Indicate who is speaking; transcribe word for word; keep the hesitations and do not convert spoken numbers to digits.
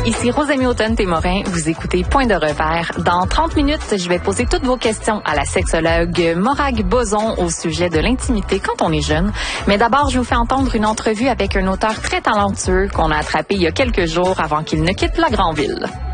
Speaker 1: Ici Rosemie Automne-Témorin, vous écoutez Point de repère. Dans trente minutes, je vais poser toutes vos questions à la sexologue Morag Boson au sujet de l'intimité quand on est jeune. Mais d'abord, je vous fais entendre une entrevue avec un auteur très talentueux qu'on a attrapé il y a quelques jours avant qu'il ne quitte la grande ville.